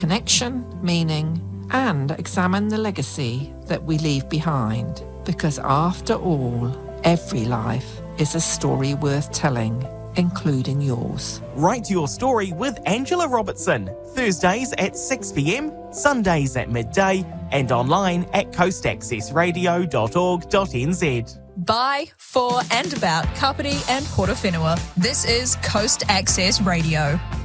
connection, meaning, and examine the legacy that we leave behind. Because after all, every life is a story worth telling, including yours. Write your story with Angela Robertson. Thursdays at 6 p.m, Sundays at midday, and online at coastaccessradio.org.nz. By, for and about Kapiti and Portowhenua. This is Coast Access Radio.